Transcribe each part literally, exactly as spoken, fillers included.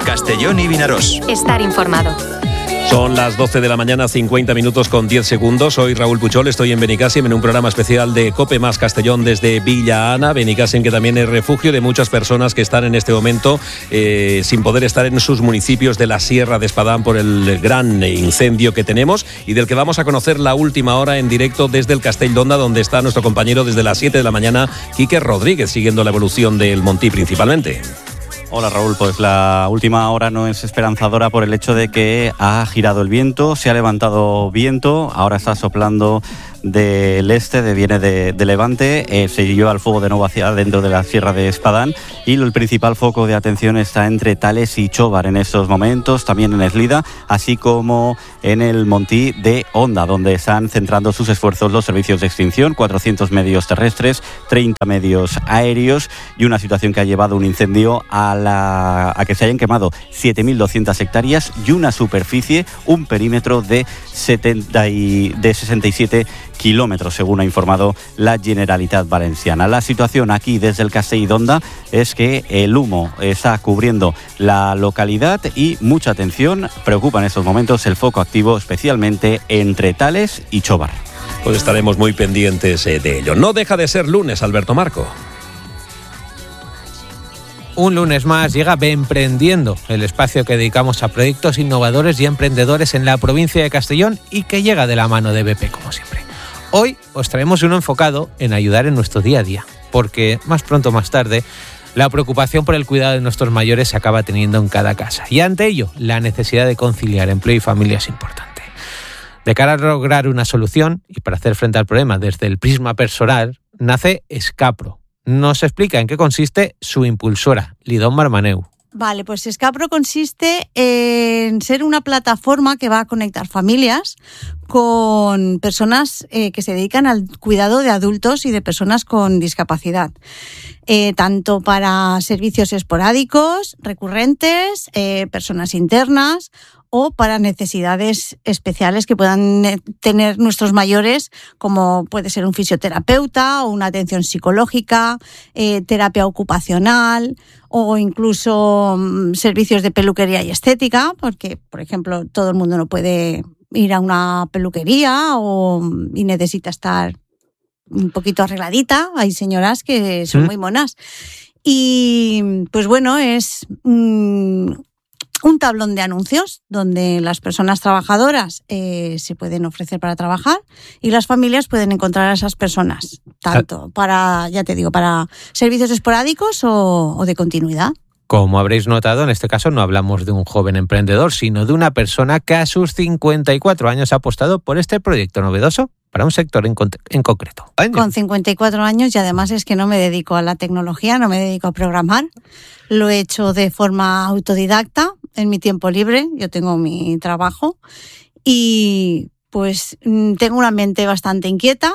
Castellón y Vinarós. Estar informado. Son las doce de la mañana, cincuenta minutos con diez segundos. Soy Raúl Puchol, estoy en Benicàssim en un programa especial de COPE más Castellón desde Villa Ana. Benicàssim, que también es refugio de muchas personas que están en este momento eh, sin poder estar en sus municipios de la Sierra de Espadán por el gran incendio que tenemos y del que vamos a conocer la última hora en directo desde el Castell d'Onda, donde está nuestro compañero desde las siete de la mañana, Quique Rodríguez, siguiendo la evolución del Montí principalmente. Hola Raúl, pues la última hora no es esperanzadora por el hecho de que ha girado el viento, se ha levantado viento, ahora está soplando del este, de, viene de, de levante, eh, se lleva el fuego de nuevo hacia dentro de la Sierra de Espadán y el principal foco de atención está entre Tales y Chobar en estos momentos, también en Eslida, así como en el Montí de Onda, donde están centrando sus esfuerzos los servicios de extinción, cuatrocientos medios terrestres, treinta medios aéreos y una situación que ha llevado un incendio a, la, a que se hayan quemado siete mil doscientas hectáreas y una superficie, un perímetro de, setenta y, de sesenta y siete kilómetros, según ha informado la Generalitat Valenciana. La situación aquí desde el Castell d'Onda es que el humo está cubriendo la localidad y mucha atención, preocupa en estos momentos el foco activo, especialmente entre Tales y Chobar. Pues estaremos muy pendientes de ello. No deja de ser lunes, Alberto Marco. Un lunes más llega Bemprendiendo, el espacio que dedicamos a proyectos innovadores y emprendedores en la provincia de Castellón y que llega de la mano de B P, como siempre. Hoy os traemos uno enfocado en ayudar en nuestro día a día, porque más pronto o más tarde la preocupación por el cuidado de nuestros mayores se acaba teniendo en cada casa. Y ante ello, la necesidad de conciliar empleo y familia es importante. De cara a lograr una solución y para hacer frente al problema desde el prisma personal, nace Escapro. Nos explica en qué consiste su impulsora, Lidón Marmaneu. Vale, pues Escapro consiste en ser una plataforma que va a conectar familias con personas eh, que se dedican al cuidado de adultos y de personas con discapacidad, eh, tanto para servicios esporádicos, recurrentes, eh, personas internas o para necesidades especiales que puedan tener nuestros mayores, como puede ser un fisioterapeuta o una atención psicológica, eh, terapia ocupacional o incluso um, servicios de peluquería y estética, porque, por ejemplo, todo el mundo no puede ir a una peluquería o, y necesita estar un poquito arregladita. Hay señoras que son ¿Mm? muy monas. Y, pues bueno, es um, un tablón de anuncios donde las personas trabajadoras eh, se pueden ofrecer para trabajar y las familias pueden encontrar a esas personas, tanto para, ya te digo, para servicios esporádicos o, o de continuidad. Como habréis notado, en este caso no hablamos de un joven emprendedor, sino de una persona que a sus cincuenta y cuatro años ha apostado por este proyecto novedoso para un sector en, con- en concreto. Con cincuenta y cuatro años, y además es que no me dedico a la tecnología, no me dedico a programar. Lo he hecho de forma autodidacta, en mi tiempo libre. Yo tengo mi trabajo y pues tengo una mente bastante inquieta.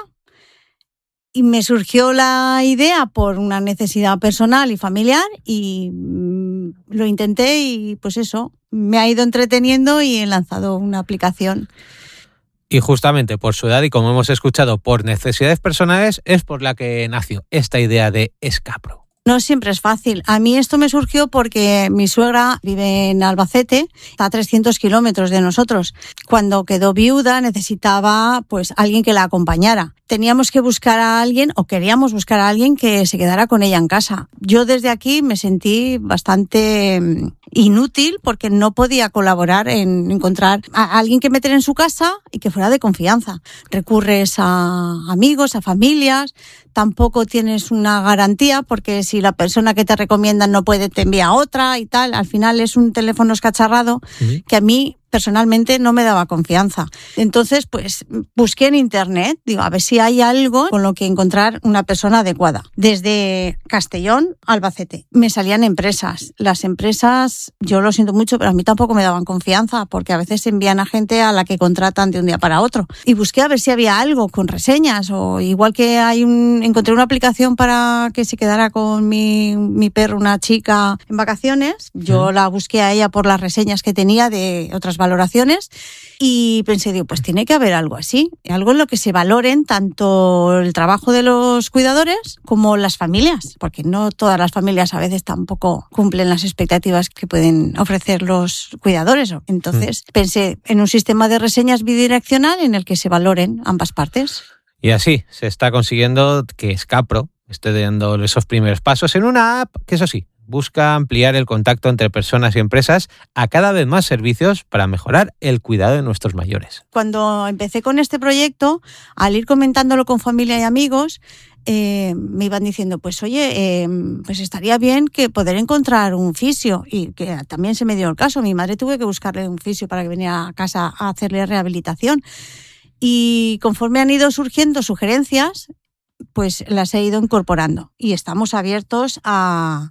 Y me surgió la idea por una necesidad personal y familiar y lo intenté y pues eso, me ha ido entreteniendo y he lanzado una aplicación. Y justamente por su edad y como hemos escuchado, por necesidades personales, es por la que nació esta idea de Escapro. No siempre es fácil. A mí esto me surgió porque mi suegra vive en Albacete, está a trescientos kilómetros de nosotros. Cuando quedó viuda necesitaba pues alguien que la acompañara. Teníamos que buscar a alguien o queríamos buscar a alguien que se quedara con ella en casa. Yo desde aquí me sentí bastante inútil porque no podía colaborar en encontrar a alguien que meter en su casa y que fuera de confianza. Recurres a amigos, a familias, tampoco tienes una garantía porque si la persona que te recomiendan no puede te envía otra y tal. Al final es un teléfono escacharrado uh-huh. que a mí personalmente no me daba confianza. Entonces, pues busqué en internet, digo, a ver si hay algo con lo que encontrar una persona adecuada. Desde Castellón a Albacete me salían empresas. Las empresas, yo lo siento mucho, pero a mí tampoco me daban confianza porque a veces envían a gente a la que contratan de un día para otro. Y busqué a ver si había algo con reseñas o igual que hay un, encontré una aplicación para que se quedara con mi, mi perro, una chica en vacaciones. Yo la busqué a ella por las reseñas que tenía de otras vacaciones valoraciones y pensé, digo, pues tiene que haber algo así, algo en lo que se valoren tanto el trabajo de los cuidadores como las familias, porque no todas las familias a veces tampoco cumplen las expectativas que pueden ofrecer los cuidadores. Entonces mm. pensé en un sistema de reseñas bidireccional en el que se valoren ambas partes. Y así se está consiguiendo que Scapro esté dando esos primeros pasos en una app que, eso sí, busca ampliar el contacto entre personas y empresas a cada vez más servicios para mejorar el cuidado de nuestros mayores. Cuando empecé con este proyecto, al ir comentándolo con familia y amigos, eh, me iban diciendo, pues oye, eh, pues estaría bien que poder encontrar un fisio, y que también se me dio el caso. Mi madre tuve que buscarle un fisio para que viniera a casa a hacerle rehabilitación. Y conforme han ido surgiendo sugerencias, pues las he ido incorporando y estamos abiertos a...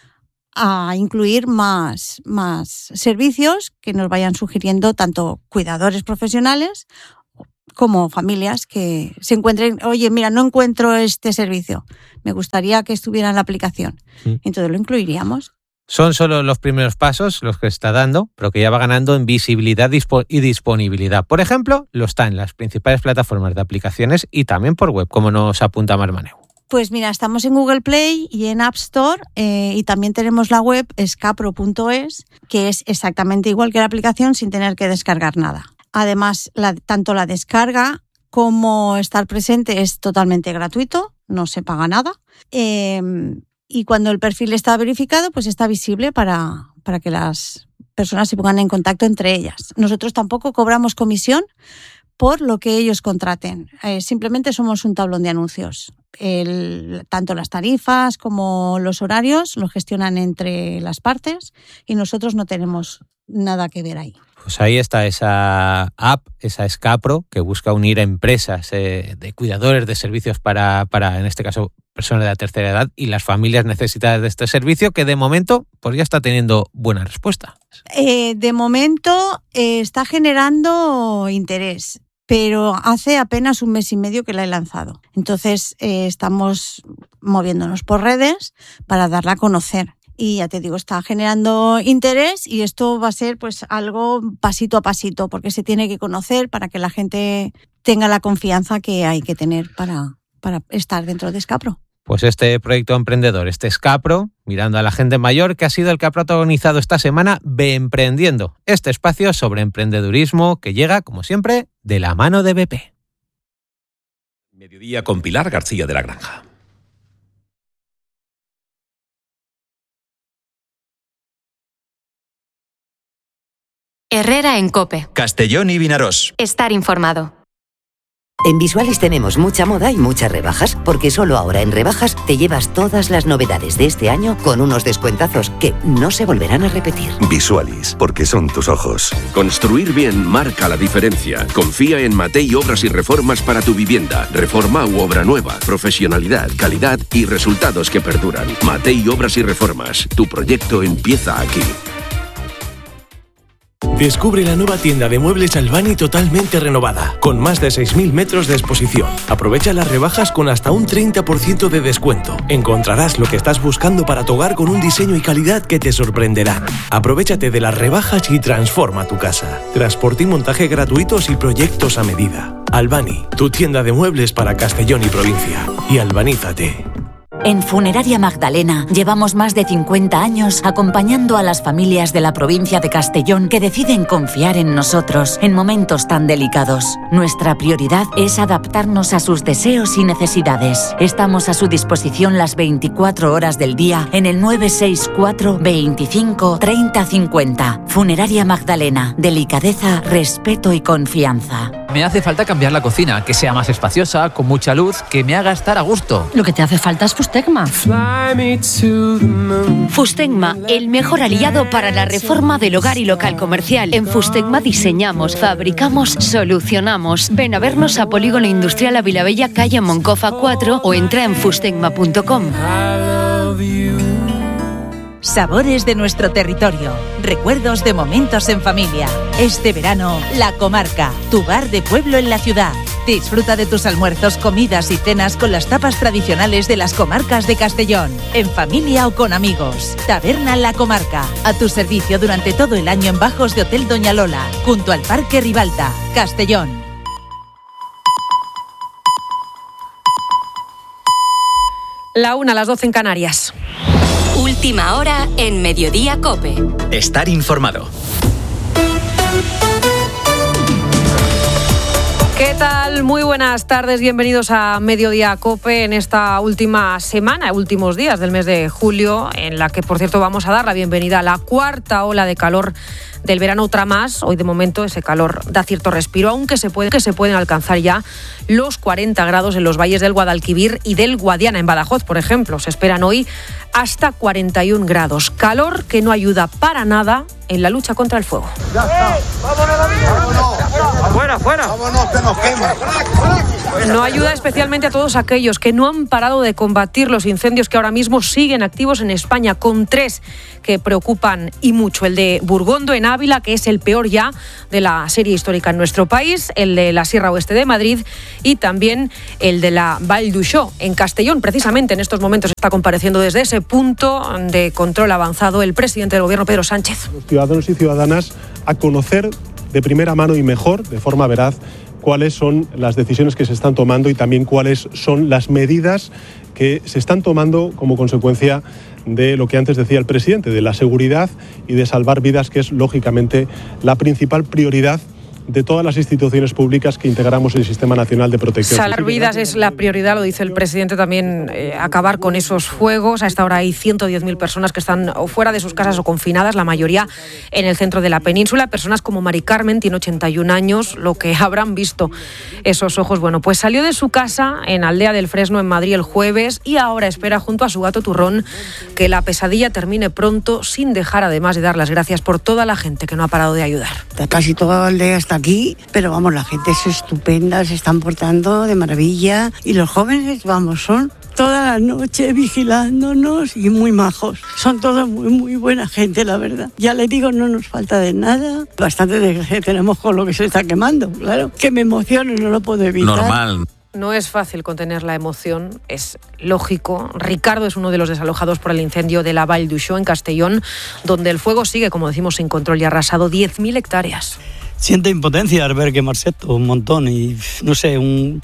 a incluir más, más servicios que nos vayan sugiriendo tanto cuidadores profesionales como familias que se encuentren, oye, mira, no encuentro este servicio, me gustaría que estuviera en la aplicación. Mm. Entonces lo incluiríamos. Son solo los primeros pasos los que está dando, pero que ya va ganando en visibilidad y disponibilidad. Por ejemplo, lo está en las principales plataformas de aplicaciones y también por web, como nos apunta Mar Maneu. Pues mira, estamos en Google Play y en App Store eh, y también tenemos la web scapro punto es, que es exactamente igual que la aplicación sin tener que descargar nada. Además, la, tanto la descarga como estar presente es totalmente gratuito, no se paga nada. Eh, y cuando el perfil está verificado, pues está visible para, para que las personas se pongan en contacto entre ellas. Nosotros tampoco cobramos comisión por lo que ellos contraten. Eh, simplemente somos un tablón de anuncios. El, tanto las tarifas como los horarios lo gestionan entre las partes y nosotros no tenemos nada que ver ahí. Pues ahí está esa app, esa Scapro, que busca unir a empresas eh, de cuidadores de servicios para, para, en este caso, personas de la tercera edad y las familias necesitadas de este servicio, que de momento pues ya está teniendo buena respuesta. Eh, de momento eh, está generando interés, pero hace apenas un mes y medio que la he lanzado. Entonces eh, estamos moviéndonos por redes para darla a conocer. Y ya te digo, está generando interés y esto va a ser pues algo pasito a pasito, porque se tiene que conocer para que la gente tenga la confianza que hay que tener para, para estar dentro de Scapro. Pues este proyecto emprendedor, este Scapro, mirando a la gente mayor, que ha sido el que ha protagonizado esta semana Beemprendiendo, este espacio sobre emprendedurismo que llega, como siempre, de la mano de B P. Mediodía con Pilar García de la Granja. Herrera en COPE. Castellón y Vinarós. Estar informado. En Visualis tenemos mucha moda y muchas rebajas, porque solo ahora en rebajas te llevas todas las novedades de este año con unos descuentazos que no se volverán a repetir. Visualis, porque son tus ojos. Construir bien marca la diferencia. Confía en Matei Obras y Reformas para tu vivienda. Reforma u obra nueva. Profesionalidad, calidad y resultados que perduran. Matei Obras y Reformas. Tu proyecto empieza aquí. Descubre la nueva tienda de muebles Albani totalmente renovada, con más de seis mil metros de exposición. Aprovecha las rebajas con hasta un treinta por ciento de descuento. Encontrarás lo que estás buscando para tu hogar con un diseño y calidad que te sorprenderán. Aprovéchate de las rebajas y transforma tu casa. Transporte y montaje gratuitos y proyectos a medida. Albani, tu tienda de muebles para Castellón y provincia. Y albanízate. En Funeraria Magdalena llevamos más de cincuenta años acompañando a las familias de la provincia de Castellón que deciden confiar en nosotros en momentos tan delicados. Nuestra prioridad es adaptarnos a sus deseos y necesidades. Estamos a su disposición las veinticuatro horas del día en el nueve seis cuatro, veinticinco, treinta cincuenta. Funeraria Magdalena. Delicadeza, respeto y confianza. Me hace falta cambiar la cocina, que sea más espaciosa, con mucha luz, que me haga estar a gusto. Lo que te hace falta es Fustegma. Fustegma, el mejor aliado para la reforma del hogar y local comercial. En Fustegma diseñamos, fabricamos, solucionamos. Ven a vernos a Polígono Industrial Avilabella, calle Moncofa cuatro o entra en fustegma punto com. Sabores de nuestro territorio, recuerdos de momentos en familia. Este verano, La Comarca, tu bar de pueblo en la ciudad. Disfruta de tus almuerzos, comidas y cenas con las tapas tradicionales de las comarcas de Castellón, en familia o con amigos. Taberna La Comarca, a tu servicio durante todo el año en bajos de Hotel Doña Lola, junto al Parque Ribalta, Castellón. La una, a las doce en Canarias. Última hora en Mediodía COPE. Estar informado. ¿Qué tal? Muy buenas tardes, bienvenidos a Mediodía COPE en esta última semana, últimos días del mes de julio, en la que, por cierto, vamos a dar la bienvenida a la cuarta ola de calor del verano, otra más. Hoy, de momento, ese calor da cierto respiro, aunque se, puede, que se pueden alcanzar ya los cuarenta grados en los valles del Guadalquivir y del Guadiana. En Badajoz, por ejemplo, se esperan hoy hasta cuarenta y un grados. Calor que no ayuda para nada en la lucha contra el fuego. Ya está. ¡Vámonos, la vida! ¡Vámonos! ¡Fuera, fuera! ¡Vámonos, que nos quema! No ayuda especialmente a todos aquellos que no han parado de combatir los incendios que ahora mismo siguen activos en España, con tres que preocupan y mucho. El de Burgondo, en Ávila, que es el peor ya de la serie histórica en nuestro país, el de la Sierra Oeste de Madrid y también el de la Vall d'Uixó, en Castellón. Precisamente en estos momentos está compareciendo desde ese punto de control avanzado el presidente del Gobierno, Pedro Sánchez. Los ciudadanos y ciudadanas a conocer de primera mano y mejor, de forma veraz, cuáles son las decisiones que se están tomando y también cuáles son las medidas que se están tomando como consecuencia de lo que antes decía el presidente, de la seguridad y de salvar vidas, que es lógicamente la principal prioridad de todas las instituciones públicas que integramos el Sistema Nacional de Protección. Salvar vidas es la prioridad, lo dice el presidente también, eh, acabar con esos fuegos. A esta hora hay ciento diez mil personas que están o fuera de sus casas o confinadas, la mayoría en el centro de la península. Personas como Mari Carmen, tiene ochenta y un años, lo que habrán visto esos ojos. Bueno, pues salió de su casa en Aldea del Fresno, en Madrid, el jueves, y ahora espera junto a su gato Turrón que la pesadilla termine pronto, sin dejar además de dar las gracias por toda la gente que no ha parado de ayudar. Casi toda la aldea está aquí, pero vamos, la gente es estupenda, se están portando de maravilla y los jóvenes, vamos, son toda la noche vigilándonos y muy majos. Son todos muy, muy buena gente, la verdad. Ya les digo, no nos falta de nada. Bastante de tenemos con lo que se está quemando, claro. Que me emocione, no lo puedo evitar. Normal. No es fácil contener la emoción, es lógico. Ricardo es uno de los desalojados por el incendio de la Vall d'Uixó, en Castellón, donde el fuego sigue, como decimos, sin control y ha arrasado diez mil hectáreas. Siente impotencia al ver quemarse esto un montón y no sé, un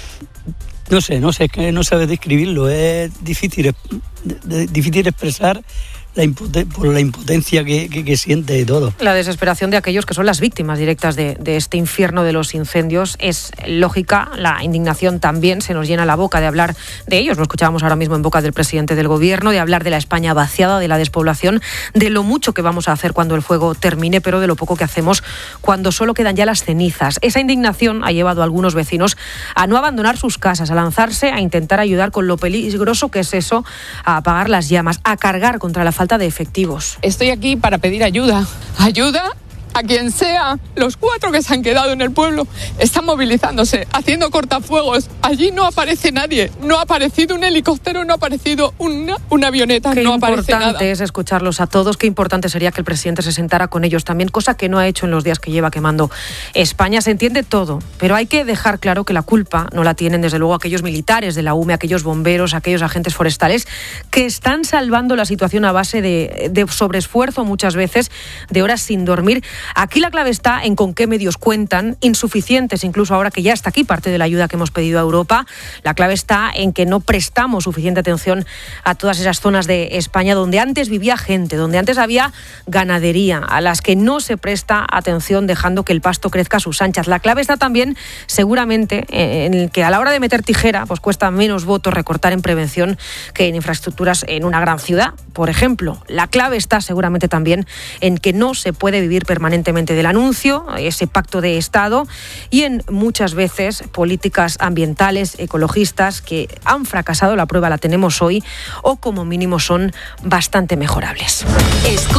no sé, no sé, es que no sabe describirlo, es difícil, es, de, difícil expresar la impoten- por la impotencia que, que, que siente y todo. La desesperación de aquellos que son las víctimas directas de, de este infierno de los incendios es lógica. La indignación también, se nos llena la boca de hablar de ellos. Lo escuchábamos ahora mismo en boca del presidente del Gobierno, de hablar de la España vaciada, de la despoblación, de lo mucho que vamos a hacer cuando el fuego termine, pero de lo poco que hacemos cuando solo quedan ya las cenizas. Esa indignación ha llevado a algunos vecinos a no abandonar sus casas, a lanzarse a intentar ayudar con lo peligroso que es eso, a apagar las llamas, a cargar contra la falta de efectivos. Estoy aquí para pedir ayuda. Ayuda a quien sea. Los cuatro que se han quedado en el pueblo están movilizándose, haciendo cortafuegos. Allí no aparece nadie. No ha aparecido un helicóptero, no ha aparecido una, una avioneta, Qué no aparece nada. importante es escucharlos a todos. Qué importante sería que el presidente se sentara con ellos también, cosa que no ha hecho en los días que lleva quemando España. Se entiende todo, pero hay que dejar claro que la culpa no la tienen desde luego aquellos militares de la U M E, aquellos bomberos, aquellos agentes forestales que están salvando la situación a base de, de sobreesfuerzo muchas veces, de horas sin dormir. Aquí la clave está en con qué medios cuentan, insuficientes incluso ahora que ya está aquí parte de la ayuda que hemos pedido a Europa. La clave está en que no prestamos suficiente atención a todas esas zonas de España donde antes vivía gente, donde antes había ganadería, a las que no se presta atención dejando que el pasto crezca a sus anchas. La clave está también seguramente en el que a la hora de meter tijera pues cuesta menos votos recortar en prevención que en infraestructuras en una gran ciudad, por ejemplo. La clave está seguramente también en que no se puede vivir permanentemente del anuncio, ese pacto de Estado, y en muchas veces políticas ambientales, ecologistas, que han fracasado. La prueba la tenemos hoy, o como mínimo son bastante mejorables. Escuchas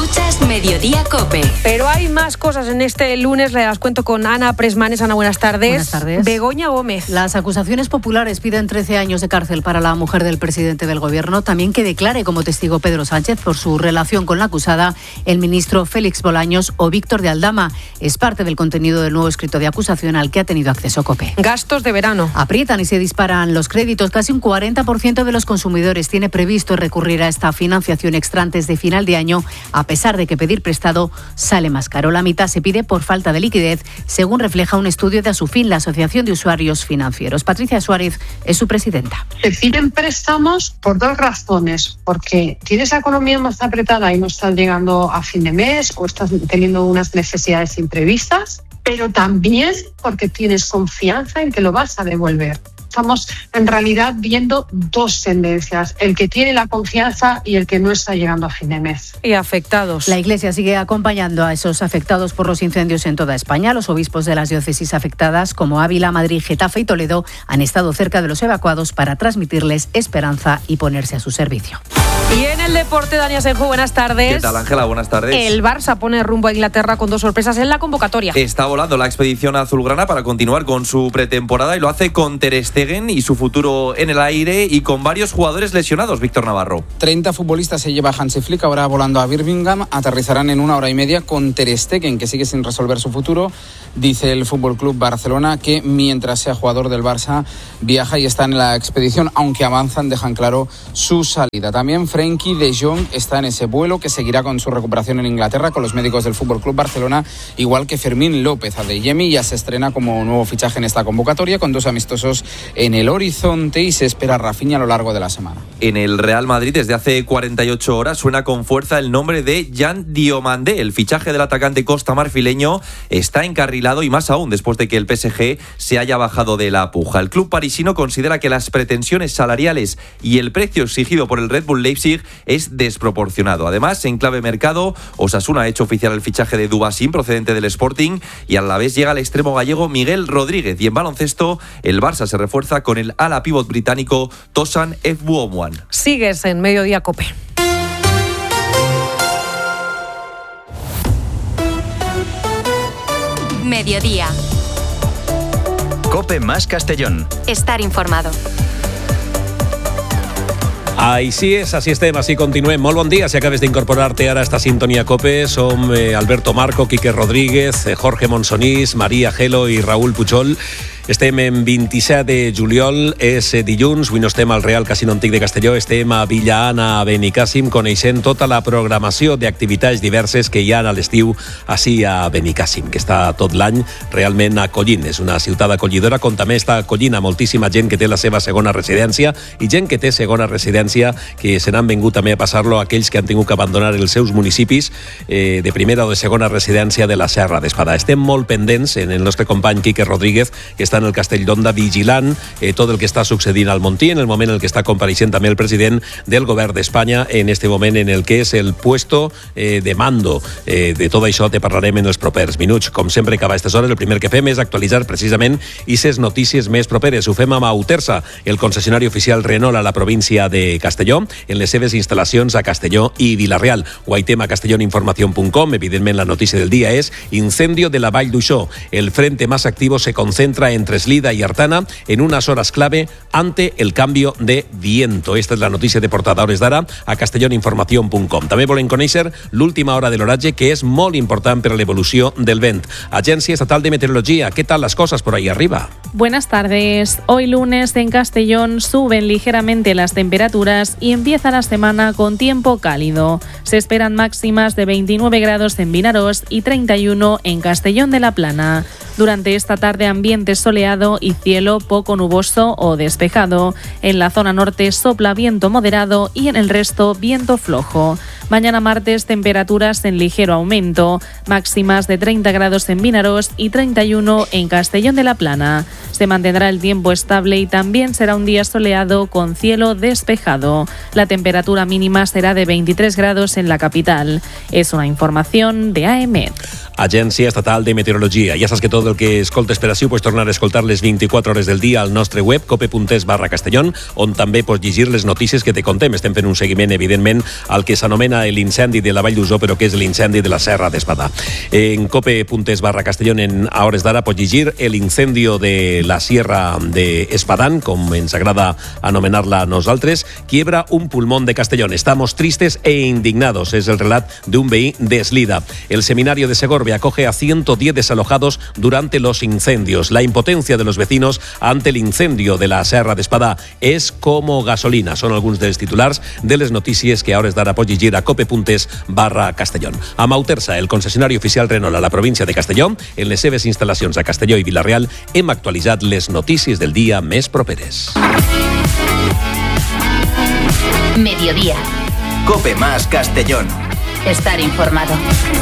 Mediodía COPE. Pero hay más cosas en este lunes, las cuento con Ana Presmanes. Ana, buenas tardes. Buenas tardes. Begoña Gómez. Las acusaciones populares piden trece años de cárcel para la mujer del presidente del gobierno. También que declare como testigo Pedro Sánchez por su relación con la acusada, el ministro Félix Bolaños o Víctor de Aldama. Es parte del contenido del nuevo escrito de acusación al que ha tenido acceso COPE. Gastos de verano. Aprietan y se disparan los créditos. Casi un cuarenta por ciento de los consumidores tiene previsto recurrir a esta financiación extra antes de final de año, a pesar de que pedir prestado sale más caro. La mitad se pide por falta de liquidez, según refleja un estudio de Asufin, la Asociación de Usuarios Financieros. Patricia Suárez es su presidenta. Se piden préstamos por dos razones, porque tienes la economía más apretada y no estás llegando a fin de mes o estás teniendo unas necesidades imprevistas, pero también porque tienes confianza en que lo vas a devolver. Estamos en realidad viendo dos tendencias, el que tiene la confianza y el que no está llegando a fin de mes. Y afectados. La Iglesia sigue acompañando a esos afectados por los incendios en toda España. Los obispos de las diócesis afectadas, como Ávila, Madrid, Getafe y Toledo, han estado cerca de los evacuados para transmitirles esperanza y ponerse a su servicio. Y en el deporte, Dani Asenjo, buenas tardes. ¿Qué tal, Ángela? Buenas tardes. El Barça pone rumbo a Inglaterra con dos sorpresas en la convocatoria. Está volando la expedición azulgrana para continuar con su pretemporada y lo hace con Ter Stegen y su futuro en el aire y con varios jugadores lesionados. Víctor Navarro. treinta futbolistas se lleva Hansi Flick ahora volando a Birmingham. Aterrizarán en una hora y media con Ter Stegen, que sigue sin resolver su futuro. Dice el F C Barcelona que mientras sea jugador del Barça viaja y está en la expedición, aunque avanzan, dejan claro su salida. También Frenkie de Jong está en ese vuelo que seguirá con su recuperación en Inglaterra con los médicos del F C Barcelona, igual que Fermín López. Adeyemi ya se estrena como nuevo fichaje en esta convocatoria con dos amistosos en el horizonte y se espera a Rafinha a lo largo de la semana. En el Real Madrid desde hace cuarenta y ocho horas suena con fuerza el nombre de Jan Diomandé. El fichaje del atacante costamarfileño está encarrilado y más aún después de que el P S G se haya bajado de la puja. El club parisino considera que las pretensiones salariales y el precio exigido por el Red Bull Leipzig es desproporcionado. Además, en clave mercado, Osasuna ha hecho oficial el fichaje de Dubasín procedente del Sporting y a la vez llega el extremo gallego Miguel Rodríguez. Y en baloncesto, el Barça se refuerza con el ala pívot británico Tosan Efbuomwan. Sigues en Mediodía COPE. Mediodía. COPE más Castellón. Estar informado. Així és, així estem, així continuem. Molt bon dia, si acabes d'incorporar-te ara a esta sintonia COPE. Som eh, Alberto Marco, Quique Rodríguez, eh, Jorge Monsonís, Maria Gelo i Raúl Puchol. Estem en vint-i-set de juliol, és dilluns, avui no estem al Real Casino Antic de Castelló, estem a Villa Ana, a Benicàssim, coneixent tota la programació d'activitats diverses que hi ha a l'estiu així a Benicàssim, que està tot l'any realment acollint. És una ciutat acollidora, com també està acollint a moltíssima gent que té la seva segona residència i gent que té segona residència que se n'han vingut també a passar-lo aquells que han tingut que abandonar els seus municipis eh, de primera o de segona residència de la Serra d'Espadà. Estem molt pendents en el nostre company Quique Rodríguez, que està en el Castell d'Onda vigilant eh, tot el que està succeint al Montí, en el moment en el que està compareixent també el president del govern d'Espanya, en este moment en el que és el puesto eh, de mando. Eh, de tot això te parlarem en els propers minuts. Com sempre, cada aquestes hores, el primer que fem és actualitzar precisament aquestes notícies més properes. Ho fem amb Autersa, el concessionari oficial Renault a la província de Castelló, en les seves instal·lacions a Castelló i Vila-real. Ho aitem a castelloninformación punt com. Evidentment, la notícia del dia és incendio de la Vall d'Uixó. El frente más activo se concentra entre Eslida y Artana en unas horas clave ante el cambio de viento. Esta es la notícia de portada hores d'ara a castelloninformación punt com. També volem conèixer l'última hora de l'oratge, que és molt important per a l'evolució del vent. Agencia Estatal de Meteorología, ¿qué tal las cosas por ahí arriba? Buenas tardes. Hoy lunes en Castellón suben ligeramente las temperaturas y empieza la semana con tiempo cálido. Se esperan máximas de veintinueve grados en Vinarós y treinta y uno en Castellón de la Plana. Durante esta tarde ambiente soleado y cielo poco nuboso o despejado. En la zona norte sopla viento moderado y en el resto viento flojo. Mañana martes temperaturas en ligero aumento, máximas de treinta grados en Vinarós y treinta y uno en Castellón de la Plana. Se mantendrá el tiempo estable y también será un día soleado con cielo despejado. La temperatura mínima será de veintitrés grados en la capital. Es una información de A E M E T. Agència Estatal de Meteorologia. Ja saps que tot el que escoltes per ací ho pots tornar a escoltar les vint-i-quatre hores del dia al nostre web, cope.es barra Castellón, on també pots llegir les notícies que te contem. Estem fent un seguiment, evidentment, al que s'anomena l'incendi de la Vall d'Uso, però que és l'incendi de la Serra d'Espadà. En cope.es barra Castellón, en a hores d'ara, pots llegir el incendio de la Sierra de Espadán, com ens agrada anomenar-la a nosaltres, quiebra un pulmón de Castellón. Estamos tristes e indignados, es el relat de un veí de Eslida. El seminario de Segorbe acoge a ciento diez desalojados durante los incendios. La impotencia de los vecinos ante el incendio de la Serra d'Espadà és como gasolina. Són alguns dels titulars de les notícies que a hores d'ara pots llegir a cope.es barra Castellón. A Mautersa, el concessionari oficial Renault a la província de Castelló, en les seves instal·lacions a Castelló i Vila-real, hem actualitzat les notícies del dia més properes. Mediodía. Cope más Castellón. Estar informado.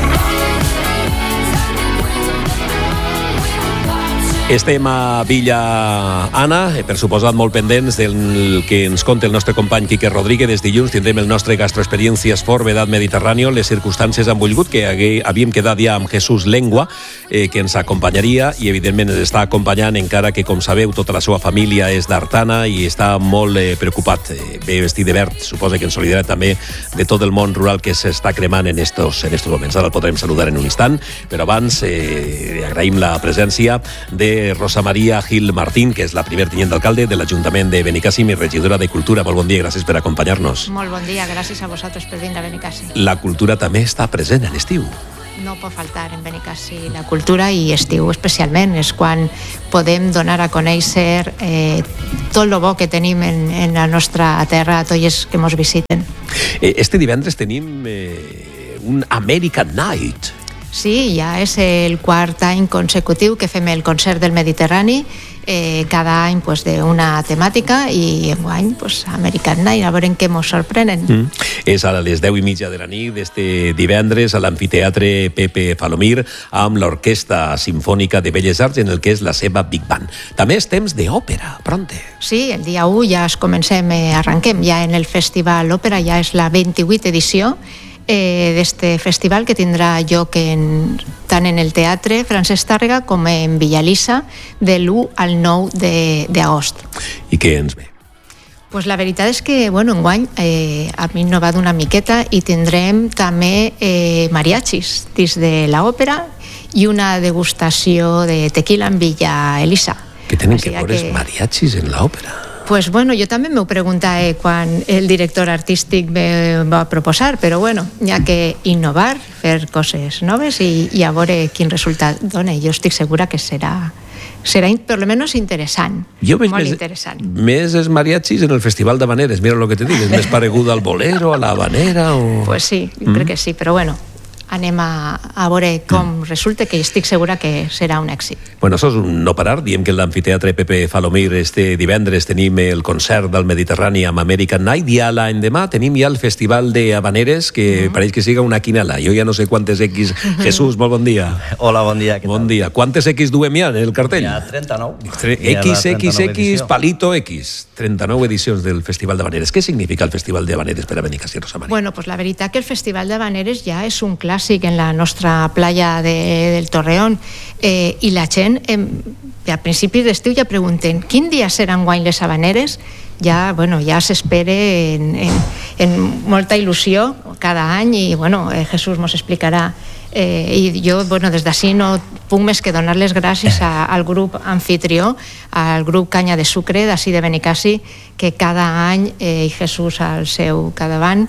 Estem a Villa Anna, per suposat molt pendents del que ens conta el nostre company Quique Rodríguez. Des dilluns tindrem el nostre Gastroexperiències for Vedat Mediterráneo. Les circumstàncies han volgut que havíem quedat ja amb Jesús Lengua, eh, que ens acompanyaria i evidentment ens està acompanyant, encara que, com sabeu, tota la seva família és d'Artana i està molt eh, preocupat. Eh, ve vestit de verd, suposa que en solidaritat també de tot el món rural que s'està cremant en estos, en estos moments. Ara el podrem saludar en un instant, però abans eh, agraïm la presència de Rosa María Gil Martín, que és la primer tinent d'alcalde de l'Ajuntament de Benicàssim i regidora de Cultura. Molt bon dia, gràcies per acompanyar-nos. Molt bon dia, gràcies a vosaltres per vindre a Benicàssim. La cultura també està present en estiu. No pot faltar en Benicàssim la cultura, i estiu especialment. És quan podem donar a conèixer eh, tot el bo que tenim en, en la nostra terra a tots els que ens visiten. Este divendres tenim eh, un American Night. Sí, ja és el quart any consecutiu que fem el concert del Mediterrani, eh, cada any pues, d'una temàtica, i enguany pues, American Night, a veure en què ens sorprenen. Mm. És a les deu i mitja de la nit d'este divendres a l'amfiteatre Pepe Falomir amb l'Orquestra Simfònica de Belles Arts, en el que és la seva Big Band. També és temps d'òpera, pronte. Sí, el dia u ja es comencem, eh, arrenquem ja en el Festival Òpera, ja és la vint-i-vuitena edició Eh, d'este festival, que tindrà lloc en, tant en el Teatre Francesc Tàrrega com en Villalissa de l'u al nou d'agost. I què ens ve? Pues la veritat és que, bueno, enguany eh, a mi no va d'una miqueta, i tindrem també eh, mariachis dins de l'òpera i una degustació de tequila en Villa Elisa. Que tenen que veure que... mariachis en l'òpera? Pues bueno, jo també m'ho preguntava quan el director artístic me va proposar, però bueno, hi ha que innovar, fer coses noves i, i a veure quin resultat dona. Jo estic segura que serà, serà per almenys interessant, jo veig molt més, interessant. Més els mariachis en el Festival d'Habaneres, mira el que te dic, és més paregut al bolero, a la habanera o... Pues sí, mm. crec que sí, però bueno, anem a, a veure com resulta, que estic segura que serà un èxit. Bueno, això és un no parar. Diem que en l'amfiteatre Pepe Falomir este divendres tenim el concert del Mediterrani amb American Night, i a l'endemà tenim ja el Festival de Habaneres, que mm-hmm. pareix que siga una quinala. Jo ja no sé quantes X... Jesús, molt bon dia. Hola, bon dia. Bon dia. Quantes X duem ja en el cartell? Ja, trenta-nou. X, X, X, palito X. trenta-nou edicions del Festival d'Habaneres. Què significa el Festival d'Habaneres per a Benicàssim, Rosa Maria? Bueno, pues la veritat que el Festival d'Habaneres ja és un clàssic en la nostra playa de, del Torreón, eh, i la gent eh, a principis d'estiu ja pregunten quin dia seran guany les habaneres. Ja, bueno, ja s'espera en, en, en molta il·lusió cada any, i bueno, eh, Jesús mos explicarà. Eh, i jo, bueno, des d'ací no puc més que donar les gràcies a, al grup anfitrió, al grup Canya de Sucre d'ací de Benicàssim, que cada any, eh, i Jesús al seu capdavant,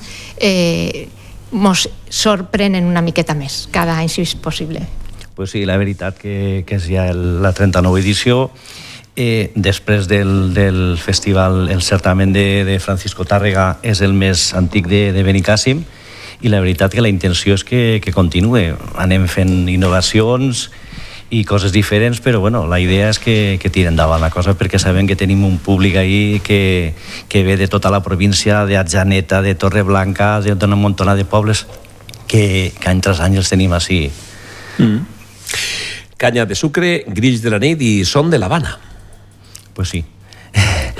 eh, mos sorprenen una miqueta més, cada any si és possible. Pues sí, la veritat que, que és ja el, la trenta-nou edició. Eh, després del, del festival, el certamen de, de Francisco Tàrrega és el més antic de, de Benicàssim, i la veritat que la intenció és que, que continue. Anem fent innovacions i coses diferents, però bueno, la idea és que, que tiri endavant la cosa, perquè sabem que tenim un públic ahí que, que ve de tota la província, d'Atzeneta, de Torreblanca, d'una muntona de pobles que, que any tras any els tenim així. Mm. Canya de Sucre, Grills de la nit i Son de l'Havana. Pues sí.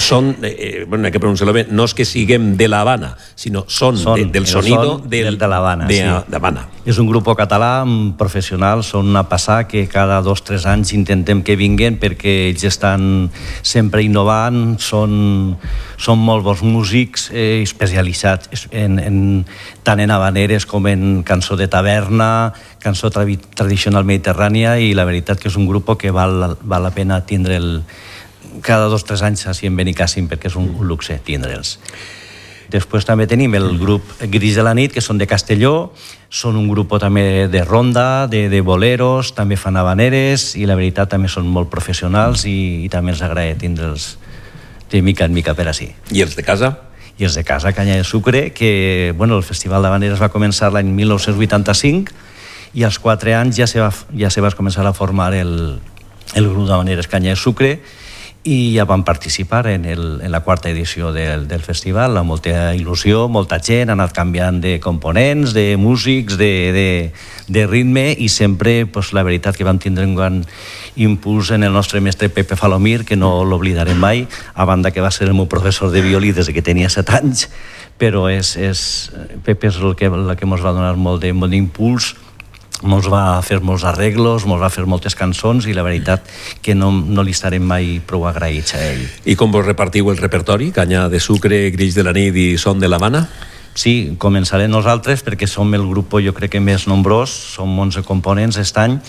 són, eh, bueno, hay que pronunciarlo bé, no és que siguem de La Habana, sinó són, són de, del sonido son del, del de La Habana. De, sí. de Habana. És un grup català professional, són una passada que cada dos o tres anys intentem que vinguin perquè ells estan sempre innovant, són, són molt bons músics eh, especialitzats en, en, tant en habaneres com en cançó de taverna, cançó tra tradicional mediterrània, i la veritat que és un grup que val, val la pena tindre'l cada dos o tres anys així en Benicàssim, perquè és un, un luxe tindre'ls. Després també tenim el grup Gris de la nit, que són de Castelló, són un grup també de ronda, de, de boleros, també fan habaneres, i la veritat també són molt professionals i, i també els agrada tindre'ls de mica en mica per així. I els de casa? I els de casa, Canya de Sucre, que bueno, el Festival d'Habaneres va començar l'any mil nou-cents vuitanta-cinc i als quatre anys ja se va, ja se va començar a formar el, el grup d'Habaneres Canya de Sucre, i ja vam participar en, el, en la quarta edició del, del festival amb molta il·lusió, molta gent, ha anat canviant de components, de músics, de, de, de ritme, i sempre pues, la veritat que vam tindre un gran impuls en el nostre mestre Pepe Falomir, que no l'oblidarem mai, a banda que va ser el meu professor de violí des que tenia set anys, però és, és, Pepe és el que, el que ens va donar molt d'impuls, ens va fer molts arreglos, ens va fer moltes cançons, i la veritat que no, no li estarem mai prou agraïts a ell. I com vos repartiu el repertori? Canya de Sucre, Gris de la nit i Son de la Habana? Sí, començarem nosaltres perquè som el grup, jo crec que més nombrós, som onze components aquest any,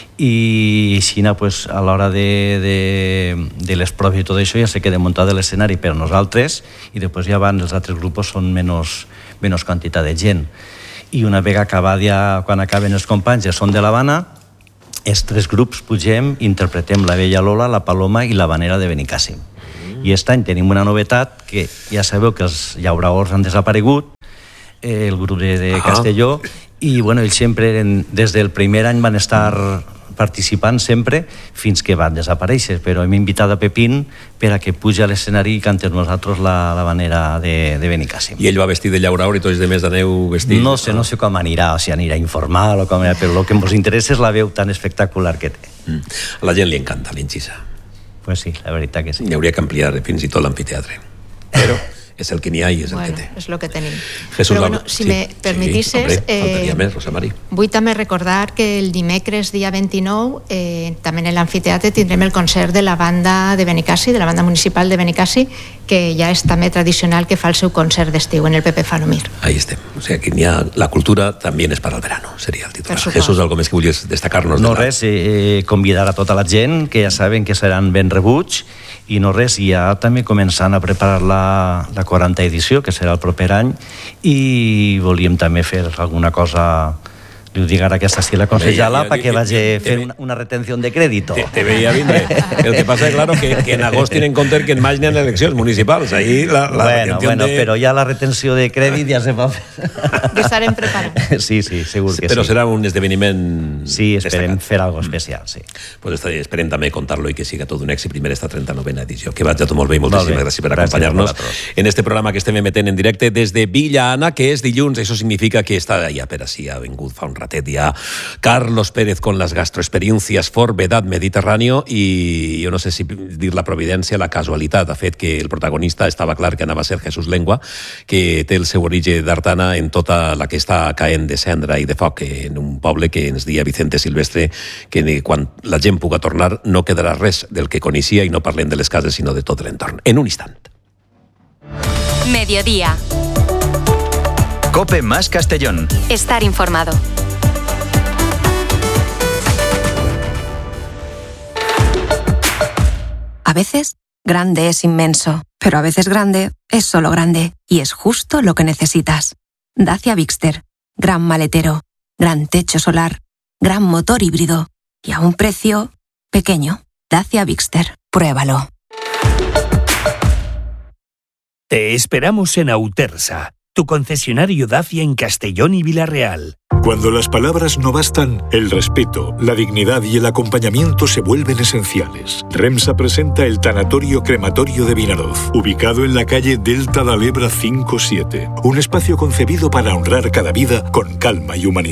i així pues, a l'hora de, de, de les proves i tot això ja se queda muntat l'escenari per nosaltres, i després ja van, els altres grups són menys, menys quantitat de gent. I una vegada acabat ja, quan acaben els companys, ja són de l'Havana, els tres grups pugem, interpretem La Bella Lola, La Paloma i La Habanera de Benicàssim. Mm. I aquest any tenim una novetat, que ja sabeu que els llauraors han desaparegut, eh, el grup de, de ah. Castelló, i bueno, ells sempre, eren, des del primer any van estar participant sempre, fins que van desaparèixer, però hem invitat a Pepín per a que pugi a l'escenari i cantem nosaltres la, la Habanera de, de Benicàssim. I ell va vestir de llauraor i tots de més aneu vestit? No sé, no sé com anirà, o sigui, anirà informal o com anirà, però el que ens interessa és la veu tan espectacular que té. Mm. A la gent li encanta l'Inxisa. Pues sí, la veritat que sí. Hi hauria que ampliar fins i tot l'amfiteatre. Però és el que n'hi ha i és el bueno, que té. És el que tenim. Jesús, però bueno, si sí, me permetisses... Sí, hombre, faltaria eh, més, Rosa Mari. Vull també recordar que el dimecres dia vint-i-nou eh, també en l'amfiteatre tindrem el concert de la banda de Benicàssim, de la banda municipal de Benicàssim, que ja és també tradicional que fa el seu concert d'estiu en el Pepe Falomir. Ahí estem. O sea, que n'hi ha... La cultura també és per al verano, seria el titular. Jesús, algo més que volies destacar-nos? No, res, eh, convidar a tota la gent, que ja saben que seran ben rebuts, i no res, ja també començant a preparar la, la quaranta edició, que serà el proper any, i volíem també fer alguna cosa, li ho dic ara aquesta estil aconsejada, perquè vagi a fer una, una retenció de crèdit. Te, te veia vindre. El que passa és, claro, que, que en agost tienen en compte que en maig n'hi ha eleccions municipals. Ahí la, la bueno, bueno, de... però ja la retenció de crèdit ja se va fer. Que estarem preparats. Sí, sí, segur que però sí. Però serà un esdeveniment... Sí, esperem destacat. Fer algo especial, sí. Pues esperem també contar-lo i que siga tot un èxit. Primer esta trenta-novena edició. Que vaig a tot molt bé i moltíssimes gràcies per acompanyar-nos en este programa que estem emetent en directe des de Villa Ana, que és dilluns. Això significa que està ja per així, ha vingut fa un ratet ja Carlos Pérez con las gastroexperiencias for Vedad Mediterráneo, i jo no sé si dir la providència, la casualitat ha fet que el protagonista estava clar que anava a ser Jesús Lengua, que té el seu origen d'Artana en tota la que està caent de cendra i de foc en un poble que ens dia Vicente Silvestre que quan la gent puga tornar no quedarà res del que coneixia, i no parlem de les cases sinó de tot l'entorn. En un instant. Mediodía. Cope más Castellón. Estar informado. A veces, grande es inmenso, pero a veces grande es solo grande, y es justo lo que necesitas. Dacia Bigster, gran maletero, gran techo solar, gran motor híbrido, y a un precio pequeño. Dacia Bigster, pruébalo. Te esperamos en Autersa, tu concesionario Dacia en Castellón y Villarreal. Cuando las palabras no bastan, el respeto, la dignidad y el acompañamiento se vuelven esenciales. REMSA presenta el Tanatorio Crematorio de Vinaroz, ubicado en la calle Delta de Lebra cinco siete. Un espacio concebido para honrar cada vida con calma y humanidad.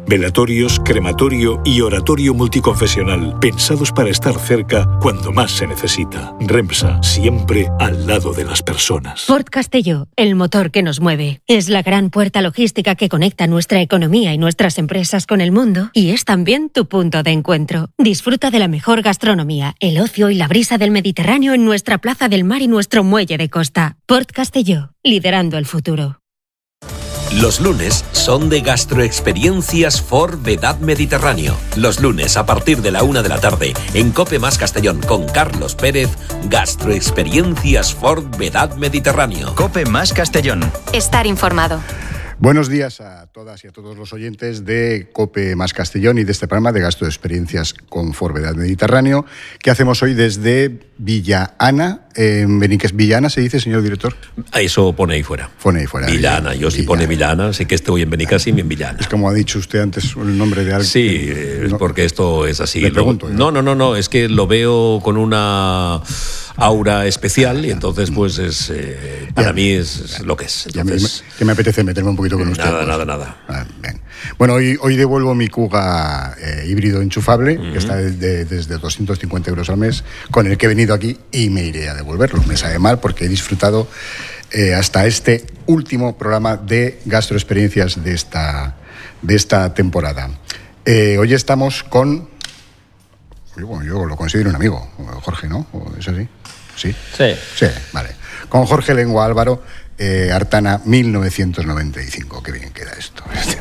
Velatorios, crematorio y oratorio multiconfesional, pensados para estar cerca cuando más se necesita. REMSA, siempre al lado de las personas. Ford Castelló, el motor que nos mueve. Es la gran puerta logística que conecta nuestra economía y nuestras empresas con el mundo y es también tu punto de encuentro. Disfruta de la mejor gastronomía, el ocio y la brisa del Mediterráneo en nuestra Plaza del Mar y nuestro muelle de costa. Ford Castelló, liderando el futuro. Los lunes son de Gastroexperiencias Ford Vedad Mediterráneo. Los lunes a partir de la una de la tarde en Cope Más Castellón con Carlos Pérez, Gastroexperiencias Ford Vedad Mediterráneo. Cope Más Castellón. Estar informado. Buenos días a todas y a todos los oyentes de COPE Más Castellón y de este programa de Gastroexperiencias con Ford Vedad Mediterráneo que hacemos hoy desde Villa Ana, en Beniques. Villa Ana se dice, señor director. Eso pone ahí fuera. Pone ahí fuera. Villa Ana, yo sí pone Villa Ana, sé que estoy en Benicàssim y en Villa Ana. Es como ha dicho usted antes el nombre de alguien. Sí, es no, porque esto es así. Le pregunto. Lo, no, no, no, no, es que lo veo con una aura especial y entonces pues es eh, para ya, mí es, es lo que es. Entonces, me, que me apetece meterme un poquito con usted. Nada, pues. nada, nada. Ah, bien. Bueno, hoy, hoy devuelvo mi Kuga eh, híbrido enchufable, uh-huh. que está de, de, desde doscientos cincuenta euros al mes, con el que he venido aquí y me iré a devolverlo. Me sabe mal porque he disfrutado eh, hasta este último programa de gastroexperiencias de esta, de esta temporada. Eh, hoy estamos con... Bueno, yo lo considero un amigo, Jorge, ¿no? ¿Es así? ¿Sí? Sí. Sí, vale. Con Jorge Lengua Álvaro, eh, Artana mil novecientos noventa y cinco. Qué bien queda esto.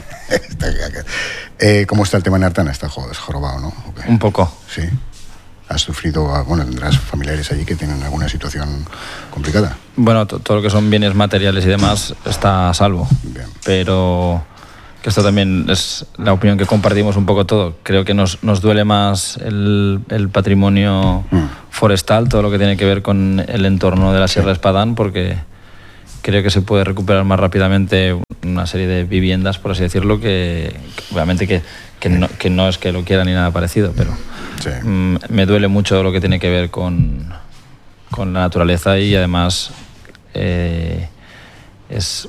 eh, ¿Cómo está el tema en Artana? Está jorobado, ¿no? Okay. Un poco. Sí. ¿Has sufrido, bueno, tendrás familiares allí que tienen alguna situación complicada? Bueno, t- todo lo que son bienes materiales y demás está a salvo. Bien. Pero... esto también es la opinión que compartimos un poco todo. Creo que nos, nos duele más el, el patrimonio mm. forestal, todo lo que tiene que ver con el entorno de la Sierra de Espadán, porque creo que se puede recuperar más rápidamente una serie de viviendas, por así decirlo, que, que obviamente que, que, no, que no es que lo quiera ni nada parecido, pero sí. mm, me duele mucho lo que tiene que ver con, con la naturaleza y además eh, es...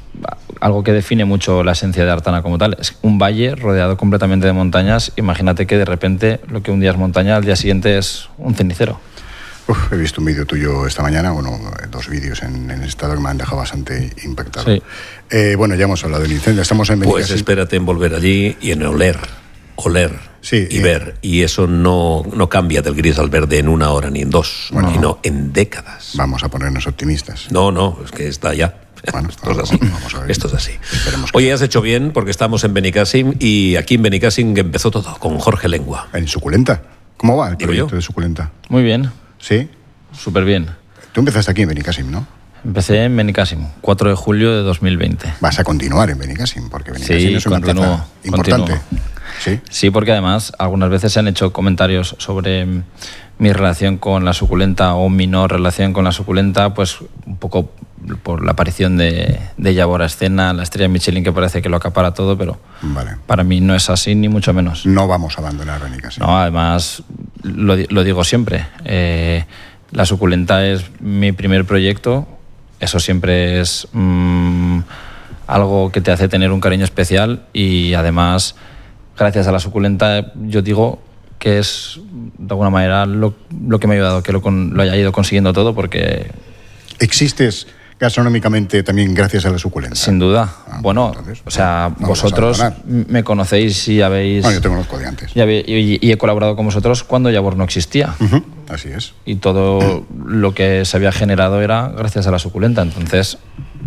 algo que define mucho la esencia de Artana como tal. Es un valle rodeado completamente de montañas. Imagínate que de repente lo que un día es montaña, al día siguiente es un cenicero. Uf, he visto un vídeo tuyo esta mañana, bueno, dos vídeos en, en el estado que me han dejado bastante impactado. Sí. Eh, bueno, ya hemos hablado del incendio, estamos en Benicàssim. Pues espérate en volver allí y en oler, oler sí, y eh, ver. Y eso no, no cambia del gris al verde en una hora ni en dos, bueno, sino en décadas. Vamos a ponernos optimistas. No, no, es que está ya. Bueno, esto es así. Vamos a ver. Esto es así. Oye, has hecho bien porque estamos en Benicàssim y aquí en Benicàssim empezó todo con Jorge Lengua. En Suculenta. ¿Cómo va el Digo proyecto yo. de Suculenta? Muy bien. ¿Sí? Súper bien. Tú empezaste aquí en Benicàssim, ¿no? Empecé en Benicàssim, cuatro de julio de dos mil veinte. Vas a continuar en Benicàssim porque Benicàssim sí, es una continúo, plaza importante. Continúo. ¿Sí? Sí, porque además algunas veces se han hecho comentarios sobre mi relación con la Suculenta o mi no relación con la Suculenta, pues un poco por la aparición de, de Yabor a escena, la estrella Michelin que parece que lo acapara todo, pero vale. Para mí no es así, ni mucho menos. No vamos a abandonar Benicàssim. No, además, lo, lo digo siempre, eh, la Suculenta es mi primer proyecto, eso siempre es mmm, algo que te hace tener un cariño especial y además, gracias a la Suculenta, yo digo que es de alguna manera lo, lo que me ha ayudado, que lo, con, lo haya ido consiguiendo todo, porque... ¿Existes gastronómicamente también gracias a la Suculenta? Sin duda. Ah, bueno, entonces, o sea, no vosotros me conocéis y habéis... No, yo te conozco de antes. Y, habe, y, y he colaborado con vosotros cuando Yabor no existía. Uh-huh, así es. Y todo uh-huh. lo que se había generado era gracias a la Suculenta, entonces...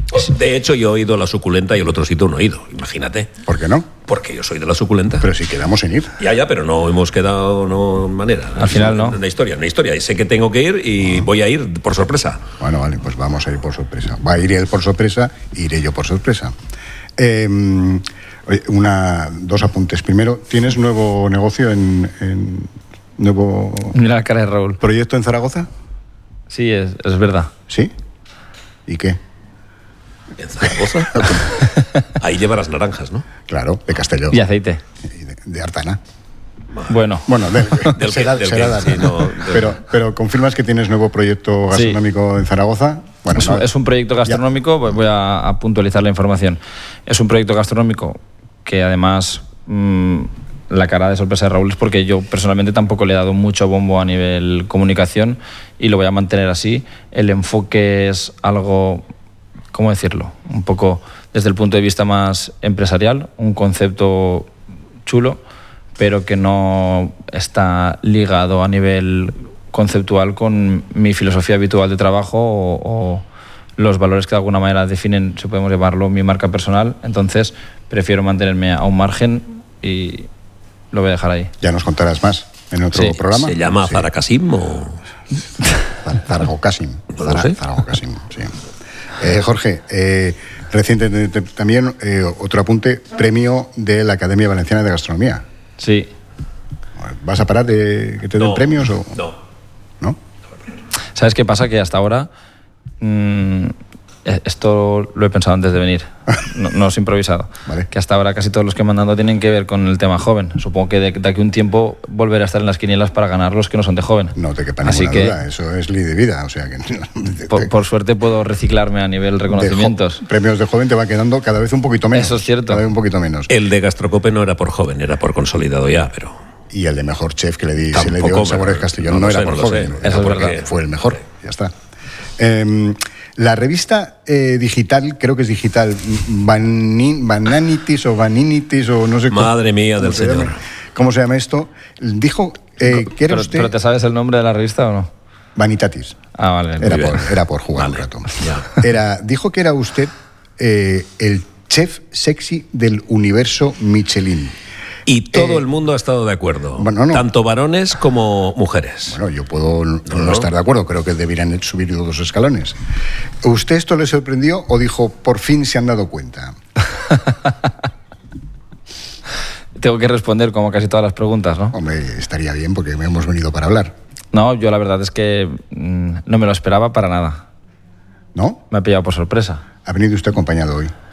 De hecho, yo he ido a la Suculenta y el otro sitio no he ido, imagínate. ¿Por qué no? Porque yo soy de la Suculenta. Pero si quedamos en ir. Ya, ya, pero no hemos quedado no manera. Al final no. Una historia, una historia. Y sé que tengo que ir y uh-huh. voy a ir por sorpresa. Bueno, vale, pues vamos a ir por sorpresa. Va a ir él por sorpresa, iré yo por sorpresa. Eh, una, dos apuntes. Primero, ¿tienes nuevo negocio en... en nuevo... Mira la cara de Raúl. ¿Proyecto en Zaragoza? Sí, es, es verdad. ¿Sí? ¿Y qué? ¿En Zaragoza? Ahí lleva las naranjas, ¿no? Claro, de Castelló. Y aceite. Y de, de Artana. Bueno. Bueno, de, del será, que, del será que, de sí, no, de... pero, pero ¿confirmas que tienes nuevo proyecto gastronómico sí. en Zaragoza? Bueno, es, no, un, es un proyecto gastronómico, ya. Voy a, a puntualizar la información. Es un proyecto gastronómico que además mmm, la cara de sorpresa de Raúl es porque yo personalmente tampoco le he dado mucho bombo a nivel comunicación y lo voy a mantener así. El enfoque es algo, ¿cómo decirlo? Un poco desde el punto de vista más empresarial, un concepto chulo, pero que no está ligado a nivel conceptual con mi filosofía habitual de trabajo o, o los valores que de alguna manera definen, si podemos llamarlo, mi marca personal. Entonces prefiero mantenerme a un margen y lo voy a dejar ahí. Ya nos contarás más en otro sí, programa. ¿Se llama sí. Zaracasim o...? Zaragocasim. No sé. Zaragocasim, sí. Eh, Jorge, eh, recientemente también eh, otro apunte, premio de la Academia Valenciana de Gastronomía. Sí. ¿Vas a parar de que te den no, premios o...? No. ¿No? ¿Sabes qué pasa? Que hasta ahora... Mmm, esto lo he pensado antes de venir, no, no es improvisado. Vale. Que hasta ahora casi todos los que me han dado tienen que ver con el tema joven. Supongo que de, de aquí a un tiempo volveré a estar en las quinielas para ganar los que no son de joven. No te quepa Así ninguna que, duda, eso es ley de vida. O sea que por, por suerte puedo reciclarme a nivel reconocimientos. De premios de joven te va quedando cada vez un poquito menos. Eso es cierto. Cada vez un poquito menos. El de Gastrocope no era por joven, era por consolidado ya, pero... Y el de mejor chef que le di, Tampoco, se le dio en Sabores Castellón no, no, no era sé, por no joven, era Eso porque es fue el mejor. Ya está. Eh, la revista eh, digital, creo que es digital, Banin, Bananitis o Vaninitis o no sé cómo. Madre mía del se señor. llama, ¿cómo se llama esto? Dijo eh, que era pero, usted... ¿Pero te sabes el nombre de la revista o no? Vanitatis. Ah, vale. Era por, era por jugar vale, un rato. Ya. Era, dijo que era usted eh, el chef sexy del universo Michelin. Y todo eh, el mundo ha estado de acuerdo, bueno, no. tanto varones como mujeres. Bueno, yo puedo no, no, no estar de acuerdo, creo que deberían subir dos escalones. ¿Usted esto le sorprendió o dijo, por fin se han dado cuenta? Tengo que responder como casi todas las preguntas, ¿no? Hombre, estaría bien porque hemos venido para hablar. No, yo la verdad es que mmm, no me lo esperaba para nada. ¿No? Me ha pillado por sorpresa. ¿Ha venido usted acompañado hoy?